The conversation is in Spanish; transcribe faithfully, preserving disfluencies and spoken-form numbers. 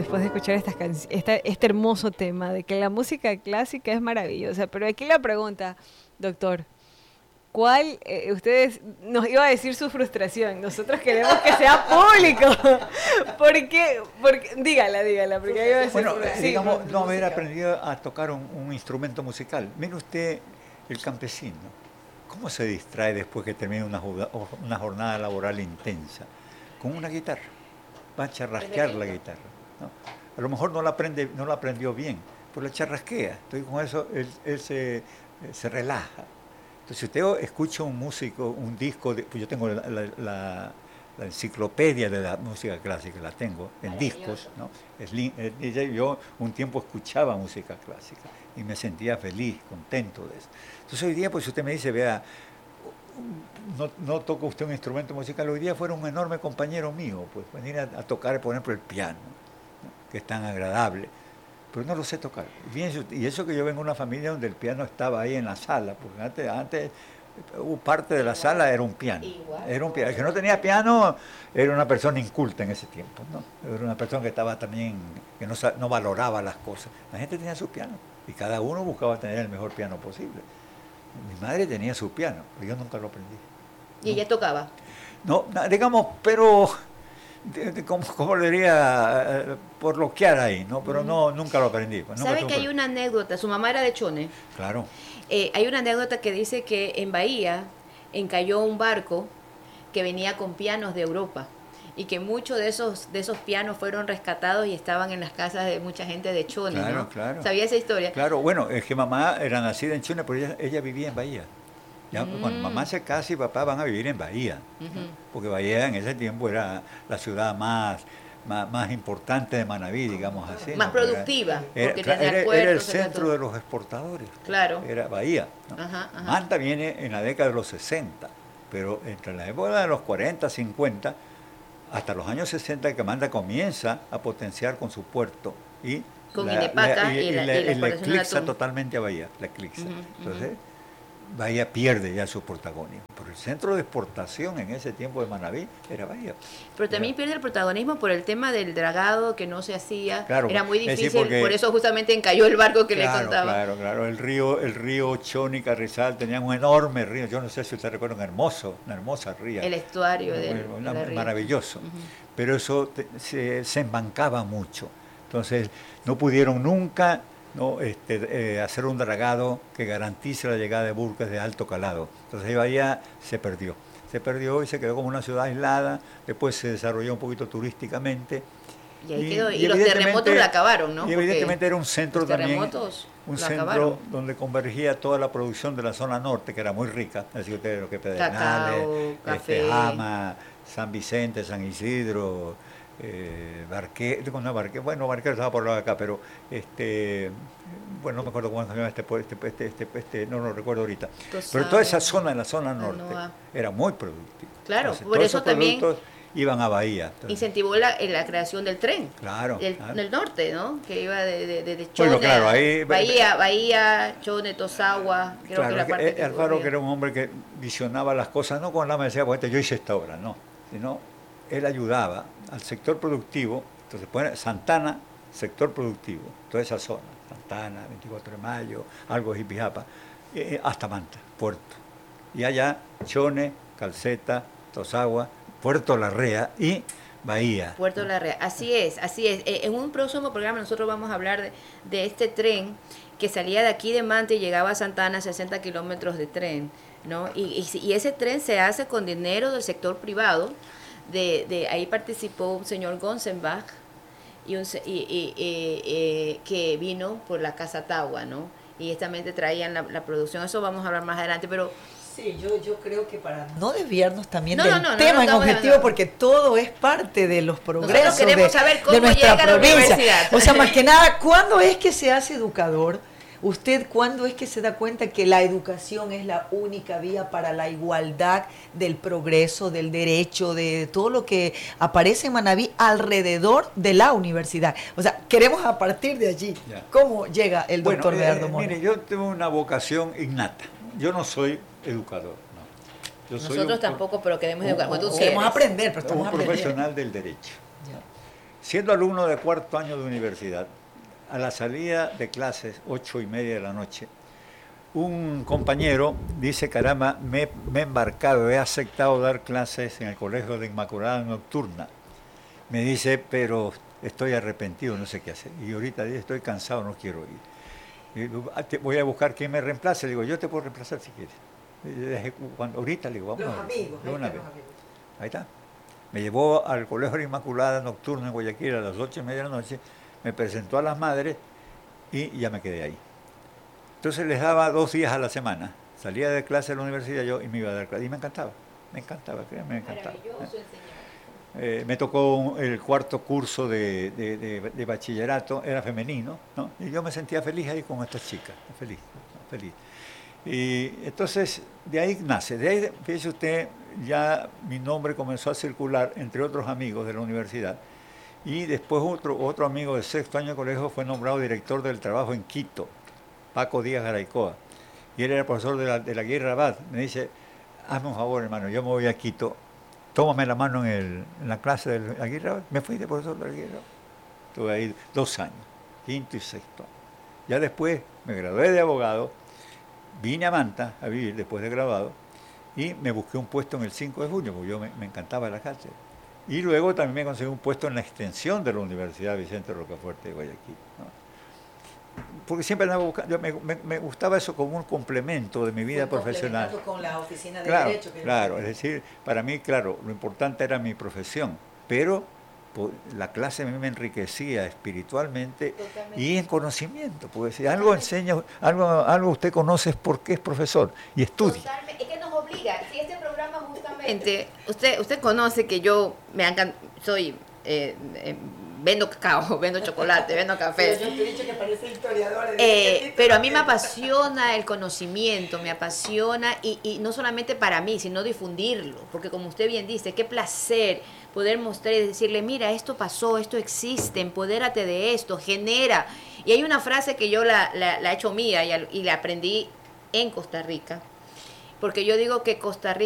después de escuchar estas canc- esta, este hermoso tema de que la música clásica es maravillosa. Pero aquí la pregunta, doctor, ¿cuál, eh, ustedes nos iba a decir su frustración? Nosotros queremos que sea público. ¿Por qué? Porque, dígala, dígala, porque ahí va a decir, Bueno, eh, sí, digamos, fru- no haber música. aprendido a tocar un, un instrumento musical. Mire usted el campesino, ¿cómo se distrae después que termina una, juga- o- una jornada laboral intensa? Con una guitarra. Va a charrasquear la guitarra, ¿no? A lo mejor no la, aprende, no la aprendió bien, pero la charrasquea. Entonces con eso él, él se, eh, se relaja. Entonces, si usted escucha un músico, un disco, de, pues yo tengo la, la- la- la enciclopedia de la música clásica, la tengo en discos, ¿no? Es lin- eh, y ya yo un tiempo escuchaba música clásica y me sentía feliz, contento de eso. Entonces hoy día, pues si usted me dice, vea, no, no toca usted un instrumento musical, hoy día fuera un enorme compañero mío, pues venir a, a tocar, por ejemplo, el piano, ¿no? Que es tan agradable, pero no lo sé tocar. Y fíjense usted, y eso que yo vengo de una familia donde el piano estaba ahí en la sala, porque antes, antes uh, parte de la sala era un piano. Era un piano. El que no tenía piano era una persona inculta en ese tiempo, ¿no? Era una persona que estaba también, que no, sa- no valoraba las cosas. La gente tenía su piano y cada uno buscaba tener el mejor piano posible. Mi madre tenía su piano, pero yo nunca lo aprendí. Y ella tocaba. No, na- digamos, pero, de- de- como, como le diría, eh, por lo que era ahí, ¿no? Pero no, nunca lo aprendí. Pues, nunca ¿Sabe tuve que hay por- una anécdota? Su mamá era de Chone. Claro. Eh, hay una anécdota que dice que en Bahía encalló un barco que venía con pianos de Europa y que muchos de esos de esos pianos fueron rescatados y estaban en las casas de mucha gente de Chone, Claro, ¿no? claro. ¿Sabía esa historia? Claro, bueno, es que mamá era nacida en Chile, pero ella, ella vivía en Bahía. Ya, Mm. Cuando mamá se casa y papá van a vivir en Bahía, ¿no? Ujú. Porque Bahía en ese tiempo era la ciudad más, más, más importante de Manabí, digamos así. Más ¿no? Era- productiva, Era, porque claro, tenía era- puertos, era el tenía centro todo. de los exportadores. Claro. Era Bahía, ¿no? Ajá, ajá. Manta viene en la década de los sesenta, pero entre la época de los cuarenta, cincuenta, hasta los años sesenta que Manta comienza a potenciar con su puerto y Con Inepaca y la- y la y exportación del eclipsa atún. totalmente a Bahía, la eclipsa. Ujú, Entonces, Bahía pierde ya su protagonismo. Pero el centro de exportación en ese tiempo de Manabí era Bahía. Pero también Era- pierde el protagonismo por el tema del dragado que no se hacía. Claro, Era muy es decir, difícil, porque- por eso justamente encalló el barco que claro, le contaba. Claro, claro. El río, el río Choni y Carrizal tenían un enorme río. Yo no sé si usted recuerda un hermoso, una hermosa ría. El estuario del Una- de la ría. maravilloso. Ujú. Pero eso te- se, se embancaba mucho. Entonces, no pudieron nunca, ¿no? este, eh, hacer un dragado que garantice la llegada de buques de alto calado. Entonces, ahí Bahía se perdió. Se perdió y se quedó como una ciudad aislada. Después se desarrolló un poquito turísticamente. Y ahí quedó. Y, los evidentemente- terremotos la acabaron, ¿no? Y evidentemente Porque era un centro los también, terremotos un lo centro acabaron. donde convergía toda la producción de la zona norte, que era muy rica, así que lo que Pedernales, Cacao, café. este, Jama, San Vicente, San Isidro, eh, Barque, no, Barque, bueno, Barquero estaba por lo de acá, pero este, bueno, no me acuerdo cómo se llama este, este, este, este, este, no lo recuerdo ahorita. Tosado, Pero toda esa zona, la zona norte, Anoa. era muy productiva. Claro, Entonces, por todos eso esos también productos iban a Bahía. Entonces, incentivó la, eh, la creación del tren. Claro, Del, claro. del norte, ¿no? Que iba de, de, de, de Chone Bueno, claro, a ahí- Bahía, Bahía, Chone, Tosagua, creo Claro, que la que, parte eh, que Alfaro, corría. que era un hombre que visionaba las cosas, no con la me decía, pues yo hice esta obra, no, sino él ayudaba al sector productivo. Entonces, pone Santana, sector productivo, toda esa zona, Santana, veinticuatro de mayo, algo de Jipijapa, eh, hasta Manta, Puerto. Y allá, Chone, Calceta, Tosagua, Puerto Larrea y Bahía. Puerto La Rea. Así es, así es. Eh, en un próximo programa nosotros vamos a hablar de, de este tren que salía de aquí de Manta y llegaba a Santana, sesenta kilómetros de tren, ¿no? Y, y, si- y ese tren se hace con dinero del sector privado. De, de ahí participó un señor Gonzenbach y, un, se- y, y- y- eh, que vino por la Casa Tagua, ¿no? Y justamente traían la, la producción. Eso vamos a hablar más adelante, pero Sí, yo, yo creo que para no desviarnos también No, del no, no, no, tema no en estamos objetivo, desviando. porque todo es parte de los progresos queremos de, saber cómo de nuestra llega a la provincia. universidad. O sea, más que nada, ¿cuándo es que se hace educador? ¿Usted cuándo es que se da cuenta que la educación es la única vía para la igualdad del progreso, del derecho, de todo lo que aparece en Manabí alrededor de la universidad? O sea, queremos a partir de allí. Ya. ¿Cómo llega el Bueno, doctor eh, Gerardo Mora? mire, yo tengo una vocación innata. Yo no soy educador, no. Yo soy nosotros un- tampoco, pero queremos un- educar. Bueno, tú un- sí Queremos eres. aprender, pero un estamos aprendiendo. profesional del derecho. Ya. Siendo alumno de cuarto año de universidad, a la salida de clases, ocho y media de la noche, un compañero dice, caramba, me, me he embarcado, he aceptado dar clases en el Colegio de Inmaculada Nocturna. Me dice, pero estoy arrepentido, no sé qué hacer. Y ahorita dice, estoy cansado, no quiero ir. Y voy a buscar quién me reemplace. Le digo, yo te puedo reemplazar si quieres. Cuando, ahorita le digo, vamos Los a ver. amigos, ahí Una están vez. los amigos. Ahí está. Me llevó al Colegio de Inmaculada Nocturna en Guayaquil a las ocho y media de la noche, me presentó a las madres y ya me quedé ahí. Entonces les daba dos días a la semana. Salía de clase de la universidad yo y me iba a dar clase. Y me encantaba, me encantaba, créanme, me encantaba. Maravilloso ¿eh? enseñar. Eh, me tocó un- el cuarto curso de, de- de- de bachillerato, era femenino, ¿no? Y yo me sentía feliz ahí con estas chicas, feliz, ¿no? Feliz. Y entonces, de ahí nace, de ahí, fíjese usted, ya mi nombre comenzó a circular entre otros amigos de la universidad, y después otro, otro amigo de sexto año de colegio fue nombrado director del trabajo en Quito, Paco Díaz Garaycoa, y él era profesor de la, de la Guerra Abad. Me dice, hazme un favor, hermano, yo me voy a Quito, tómame la mano en, el, en la clase de la Guerra Abad. Me fui de profesor de la Guerra Abad. Estuve ahí dos años, quinto y sexto. Ya después me gradué de abogado, vine a Manta a vivir después de graduado y me busqué un puesto en el cinco de junio, porque yo me, me encantaba la cátedra. Y luego también me conseguí un puesto en la extensión de la Universidad Vicente Rocafuerte de Guayaquil, ¿no? Porque siempre andaba buscando, yo me, me- me gustaba eso como un complemento de mi vida Fue profesional. complementando con la oficina de Claro, derecho. Que claro, es decir, para mí, claro, lo importante era mi profesión, pero po- la clase a mí me enriquecía espiritualmente Totalmente. y en conocimiento, porque si algo enseña, algo, algo usted conoce es porque es profesor y estudia. Totalmente. Es que nos obliga. Si este programa justamente, usted, usted conoce que yo me encan- soy eh, eh, vendo cacao, vendo chocolate, vendo café. Pero yo te he dicho que parece historiadora. Eh, pero a mí me apasiona el conocimiento, me apasiona y, y no solamente para mí, sino difundirlo, porque como usted bien dice, qué placer poder mostrar y decirle, mira, esto pasó, esto existe, empodérate de esto, genera. Y hay una frase que yo la, la, la he hecho mía y, al- y la aprendí en Costa Rica, porque yo digo que Costa Rica